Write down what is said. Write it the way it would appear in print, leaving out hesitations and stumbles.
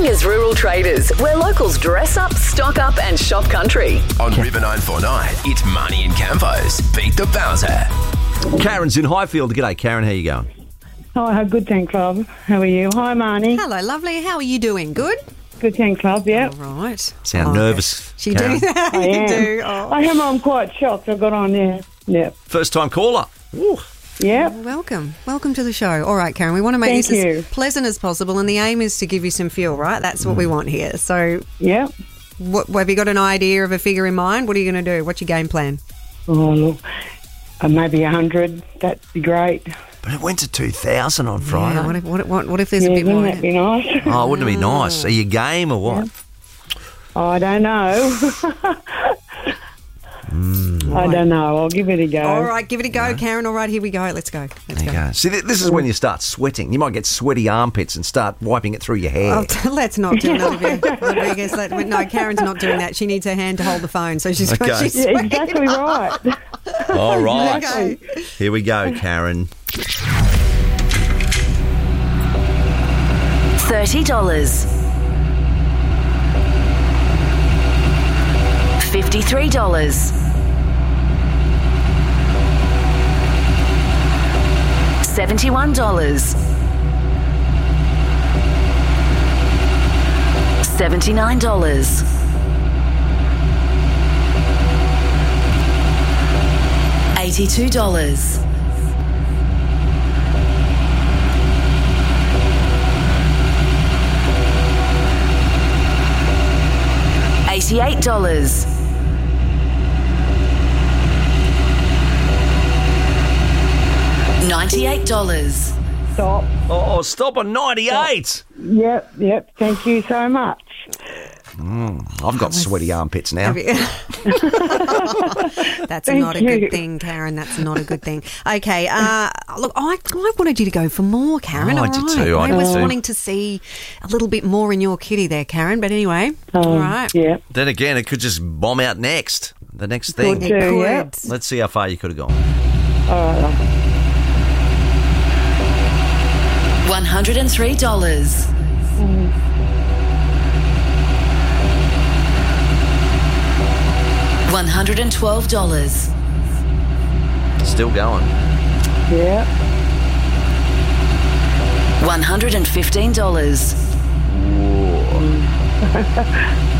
Banger's Rural Traders, where locals dress up, stock up and shop country. On River 949, it's Marnie and Campo's Beat the Bowser. Karen's in Highfield. G'day, Karen. How you going? Oh, good, thanks, love. How are you? Hi, Marnie. Hello, lovely. How are you doing? Good? Good, thanks, love, yeah. All right. Sound nervous, She Karen? do that. I You am. do. Oh. I am. I'm quite shocked. I got on there. Yeah. First time caller. Ooh. Yeah. Welcome. Welcome to the show. All right, Karen, we want to make Thank this you. as pleasant as possible, and the aim is to give you some fuel, right? That's what we want here. So Yeah. have you got an idea of a figure in mind? What are you going to do? What's your game plan? Oh, look. Maybe 100. That'd be great. But it went to 2,000 on Friday. Yeah, what if there's Yeah, a bit more? wouldn't that be nice? Oh, wouldn't it be nice? Are you game or what? I don't know. I don't know. I'll give it a go. All right, give it a go, Karen. All right, here we go. Let's go. Let's There you go. go. See, this is when you start sweating. You might get sweaty armpits and start wiping it through your hair. Oh, let's not do Olivia Rodriguez. No, Karen's not doing that. She needs her hand to hold the phone, so she's Okay. she's Yeah, sweating. exactly right. All right. Okay. Here we go, Karen. $30. $53. $71. $79. $82. $88. $98. Stop. Oh, stop on 98. Yep. Thank you so much. I've got sweaty armpits now. That's Thank not a you. good thing, Karen. That's not a good thing. Okay, look, I wanted you to go for more, Karen. Oh, I all did right. too, I I did was too. wanting to see a little bit more in your kitty there, Karen. But anyway, all right. Yeah. Then again, it could just bomb out next. The next thing. Could do, yeah. Let's see how far you could have gone. All right, love. $103. $112. Still going. Yeah. $115.